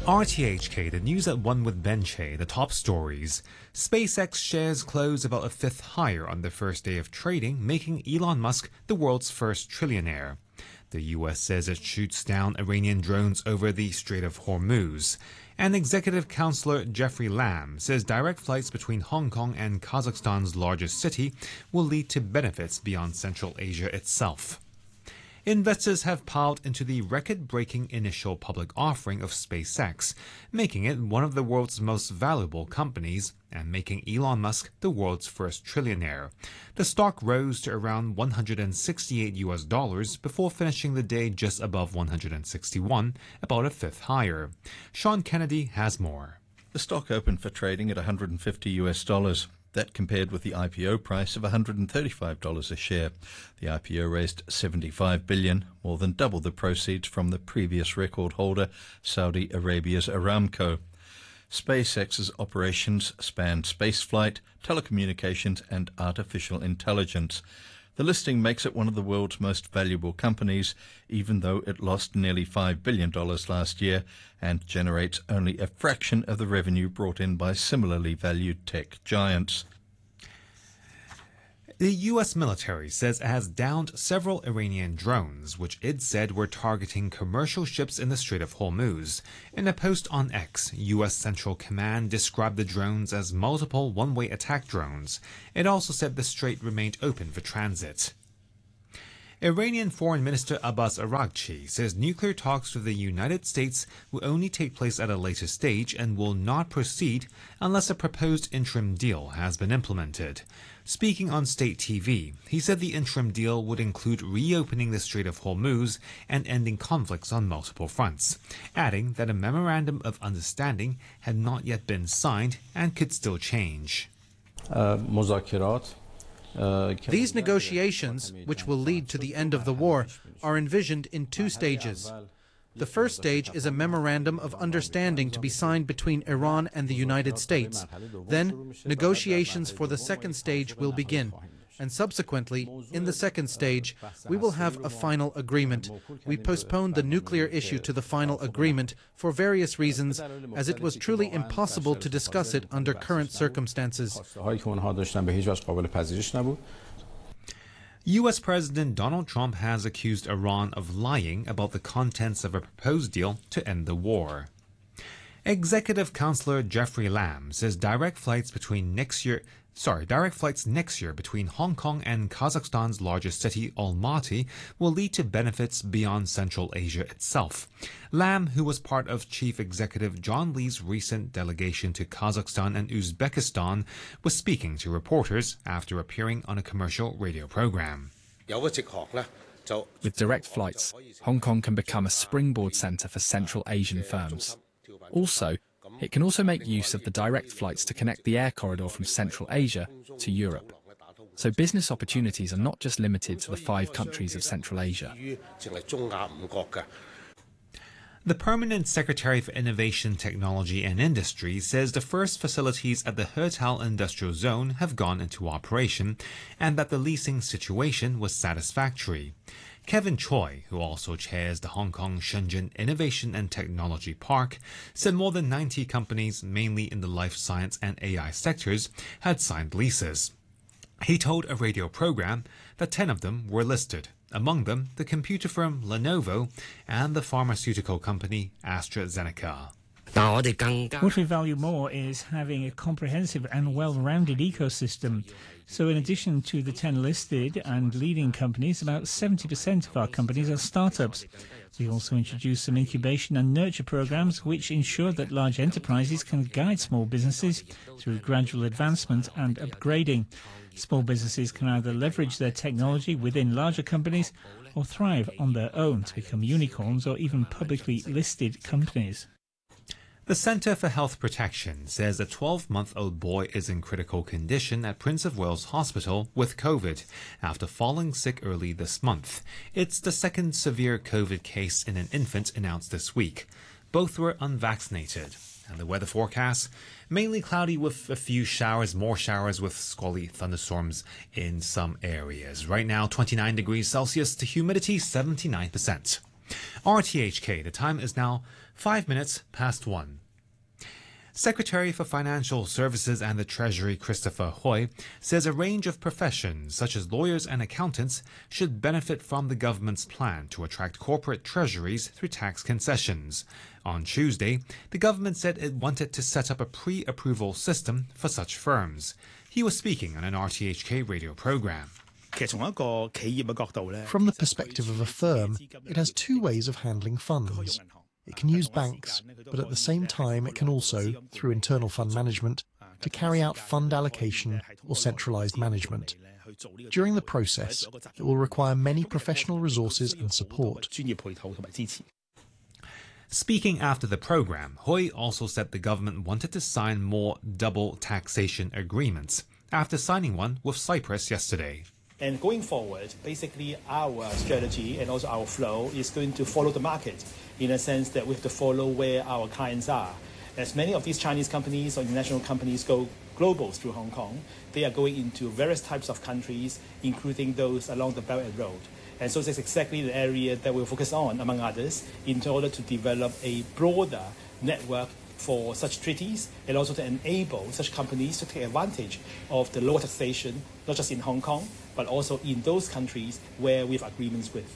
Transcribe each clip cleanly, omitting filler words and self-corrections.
RTHK, the news at 1 with Ben Che, the top stories. SpaceX shares close about a fifth higher on the first day of trading, making Elon Musk the world's first trillionaire. The US says it shoots down Iranian drones over the Strait of Hormuz. And Executive Councillor Jeffrey Lam says direct flights between Hong Kong and Kazakhstan's largest city will lead to benefits beyond Central Asia itself. Investors have piled into the record-breaking initial public offering of SpaceX, making it one of the world's most valuable companies and making Elon Musk the world's first trillionaire. The stock rose to around $168 before finishing the day just above 161, about a fifth higher. Sean Kennedy has more. The stock opened for trading at $150. That compared with the IPO price of $135 a share. The IPO raised $75 billion, more than double the proceeds from the previous record holder, Saudi Arabia's Aramco. SpaceX's operations span spaceflight, telecommunications and artificial intelligence. The listing makes it one of the world's most valuable companies, even though it lost nearly $5 billion last year and generates only a fraction of the revenue brought in by similarly valued tech giants. The U.S. military says it has downed several Iranian drones, which it said were targeting commercial ships in the Strait of Hormuz. In a post on X, U.S. Central Command described the drones as multiple one-way attack drones. It also said the strait remained open for transit. Iranian Foreign Minister Abbas Araghchi says nuclear talks with the United States will only take place at a later stage and will not proceed unless a proposed interim deal has been implemented. Speaking on state TV, he said the interim deal would include reopening the Strait of Hormuz and ending conflicts on multiple fronts, adding that a memorandum of understanding had not yet been signed and could still change. These negotiations, which will lead to the end of the war, are envisioned in two stages. The first stage is a memorandum of understanding to be signed between Iran and the United States. Then, negotiations for the second stage will begin. And subsequently, in the second stage, we will have a final agreement. We postponed the nuclear issue to the final agreement for various reasons, as it was truly impossible to discuss it under current circumstances. U.S. President Donald Trump has accused Iran of lying about the contents of a proposed deal to end the war. Executive Councillor Jeffrey Lam says direct flights next year between Hong Kong and Kazakhstan's largest city, Almaty, will lead to benefits beyond Central Asia itself. Lam, who was part of Chief Executive John Lee's recent delegation to Kazakhstan and Uzbekistan, was speaking to reporters after appearing on a commercial radio program. With direct flights, Hong Kong can become a springboard centre for Central Asian firms. It can also make use of the direct flights to connect the air corridor from Central Asia to Europe. So business opportunities are not just limited to the 5 countries of Central Asia. The Permanent Secretary for Innovation, Technology and Industry says the first facilities at the Hetal Industrial Zone have gone into operation and that the leasing situation was satisfactory. Kevin Choi, who also chairs the Hong Kong Shenzhen Innovation and Technology Park, said more than 90 companies, mainly in the life science and AI sectors, had signed leases. He told a radio program that 10 of them were listed, among them the computer firm Lenovo and the pharmaceutical company AstraZeneca. What we value more is having a comprehensive and well-rounded ecosystem. So in addition to the 10 listed and leading companies, about 70% of our companies are startups. We also introduced some incubation and nurture programs which ensure that large enterprises can guide small businesses through gradual advancement and upgrading. Small businesses can either leverage their technology within larger companies or thrive on their own to become unicorns or even publicly listed companies. The Centre for Health Protection says a 12-month-old boy is in critical condition at Prince of Wales Hospital with COVID after falling sick early this month. It's the second severe COVID case in an infant announced this week. Both were unvaccinated. And the weather forecast, mainly cloudy with a few showers, more showers with squally thunderstorms in some areas. Right now, 29 degrees Celsius, the humidity 79%. RTHK, the time is now 5 minutes past 1. Secretary for Financial Services and the Treasury Christopher Hui says a range of professions such as lawyers and accountants should benefit from the government's plan to attract corporate treasuries through tax concessions. On Tuesday, the government said it wanted to set up a pre-approval system for such firms. He was speaking on an RTHK radio program. From the perspective of a firm, it has two ways of handling funds. It can use banks, but at the same time it can also, through internal fund management, to carry out fund allocation or centralised management. During the process, it will require many professional resources and support. Speaking after the program, Hui also said the government wanted to sign more double taxation agreements, after signing one with Cyprus yesterday. And going forward, basically our strategy and also our flow is going to follow the market, in a sense that we have to follow where our clients are. As many of these Chinese companies or international companies go global through Hong Kong, they are going into various types of countries, including those along the Belt and Road. And so that's exactly the area that we'll focus on, among others, in order to develop a broader network for such treaties and also to enable such companies to take advantage of the lower taxation, not just in Hong Kong, but also in those countries where we have agreements with.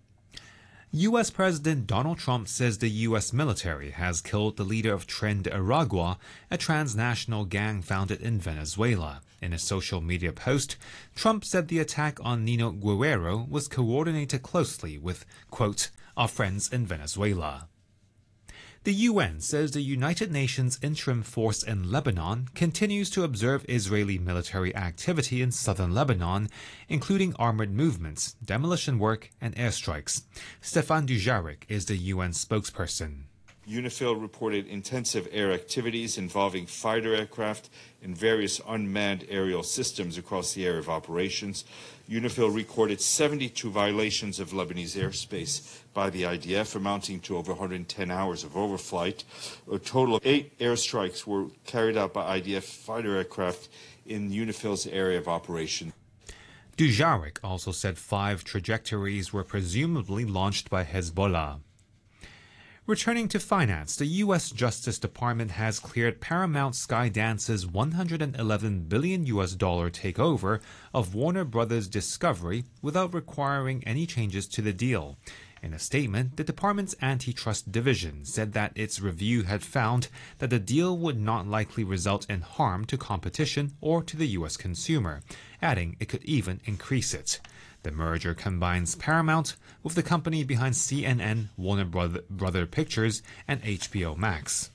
U.S. President Donald Trump says the U.S. military has killed the leader of Tren de Aragua, a transnational gang founded in Venezuela. In a social media post, Trump said the attack on Nino Guerrero was coordinated closely with, quote, our friends in Venezuela. The UN says the United Nations interim force in Lebanon continues to observe Israeli military activity in southern Lebanon, including armored movements, demolition work, and airstrikes. Stefan Dujarric is the UN spokesperson. UNIFIL reported intensive air activities involving fighter aircraft and various unmanned aerial systems across the area of operations. UNIFIL recorded 72 violations of Lebanese airspace by the IDF, amounting to over 110 hours of overflight. A total of 8 airstrikes were carried out by IDF fighter aircraft in UNIFIL's area of operation. Dujarric also said 5 trajectories were presumably launched by Hezbollah. Returning to finance, the U.S. Justice Department has cleared Paramount Skydance's $111 billion takeover of Warner Brothers Discovery without requiring any changes to the deal. In a statement, the department's antitrust division said that its review had found that the deal would not likely result in harm to competition or to the U.S. consumer, adding it could even increase it. The merger combines Paramount with the company behind CNN, Warner Brother Pictures, and HBO Max.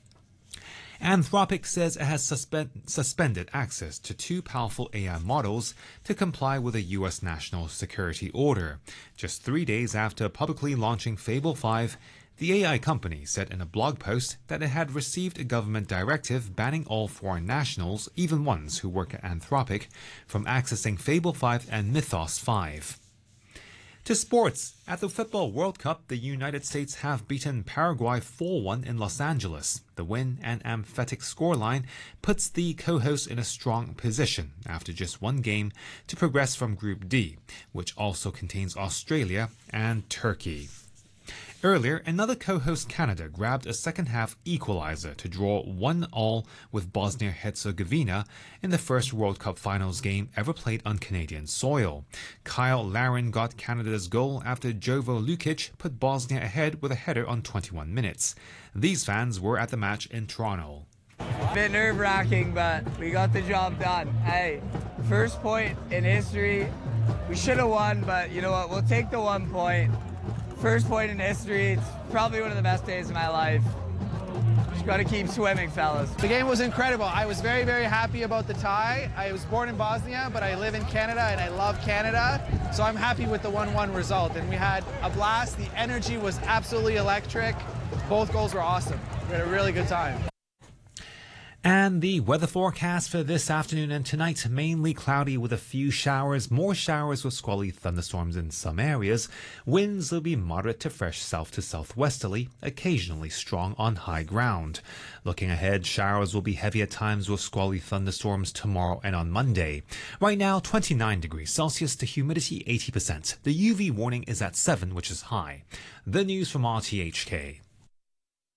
Anthropic says it has suspended access to 2 powerful AI models to comply with a U.S. national security order. Just 3 days after publicly launching Fable 5, the AI company said in a blog post that it had received a government directive banning all foreign nationals, even ones who work at Anthropic, from accessing Fable 5 and Mythos 5. To sports, at the Football World Cup, the United States have beaten Paraguay 4-1 in Los Angeles. The win and emphatic scoreline puts the co-hosts in a strong position after just 1 game to progress from Group D, which also contains Australia and Turkey. Earlier, another co-host Canada grabbed a second-half equalizer to draw 1-1 with Bosnia-Herzegovina in the first World Cup finals game ever played on Canadian soil. Kyle Larin got Canada's goal after Jovo Lukic put Bosnia ahead with a header on 21 minutes. These fans were at the match in Toronto. A bit nerve-wracking, but we got the job done. Hey, first point in history. We should have won, but you know what? We'll take the 1 point. First point in history. It's probably one of the best days of my life. Just got to keep swimming, fellas. The game was incredible. I was very, very happy about the tie. I was born in Bosnia, but I live in Canada, and I love Canada. So I'm happy with the 1-1 result. And we had a blast. The energy was absolutely electric. Both goals were awesome. We had a really good time. And the weather forecast for this afternoon and tonight, mainly cloudy with a few showers, more showers with squally thunderstorms in some areas. Winds will be moderate to fresh south to southwesterly, occasionally strong on high ground. Looking ahead, showers will be heavy at times with squally thunderstorms tomorrow and on Monday. Right now, 29 degrees Celsius, the humidity 80%. The UV warning is at 7, which is high. The news from RTHK.